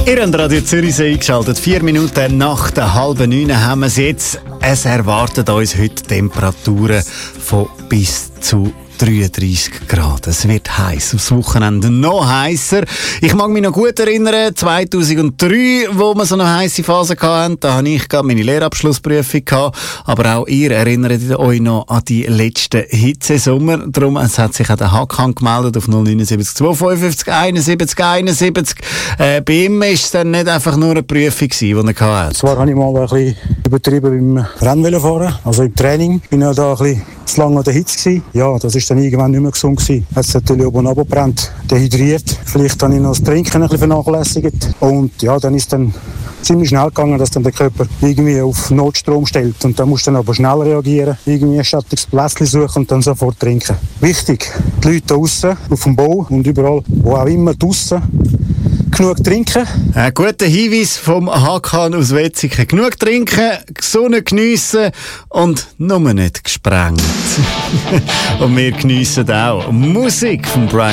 Ihr habt Radio Zürichsee eingeschaltet. 4 Minuten nach der 8:30 haben wir es jetzt. Es erwarten uns heute Temperaturen von bis zu 33 Grad. Es wird heiß. Das Wochenende noch heißer. Ich mag mich noch gut erinnern, 2003, wo wir so eine heiße Phase hatten, da hatte ich gerade meine Lehrabschlussprüfung gehabt. Aber auch ihr erinnert euch noch an die letzten Hitzesommer. Darum, es hat sich auch der Hakan gemeldet auf 079 255 71 71. Bei ihm war es dann nicht einfach nur eine Prüfung, die er hatte. Zwar habe ich mal ein bisschen übertrieben beim Rennvelofahren, also im Training. Ich war da ein bisschen zu lange an der Hitze gewesen. Ja, das ist dann irgendwann nicht mehr gesund gewesen. Hat es natürlich oben runtergebrannt, dehydriert. Vielleicht habe ich noch das Trinken ein bisschen vernachlässigt. Und ja, dann ist dann ziemlich schnell gegangen, dass dann der Körper irgendwie auf Notstrom stellt. Und da musst du dann aber schnell reagieren, irgendwie ein schattiges Plätzchen suchen und dann sofort trinken. Wichtig, die Leute draussen, auf dem Bau und überall, wo auch immer draussen, genug trinken. Ein guter Hinweis vom Hakan aus Wetzikon. Genug trinken, Sonne geniessen und nur nicht gesprengt. Und wir geniessen auch Musik von Brian.